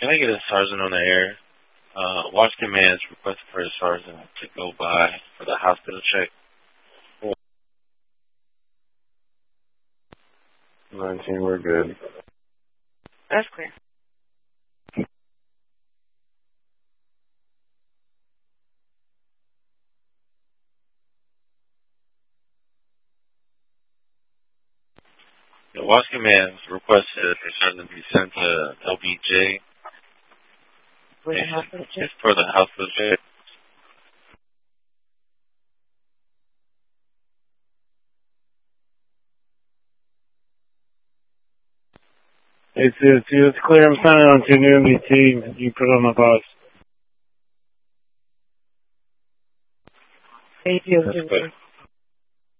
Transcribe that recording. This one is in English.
can I get a sergeant on the air? Watch commands requested for a sergeant to go by for the hospital check. 19, we're good. That's clear. The watch commands requested for sergeant to be sent to LBJ. For the hospital check? It's for the hospital check. It's clear. I'm signing on to a new MDT. You put on my box. Thank you. That's clear.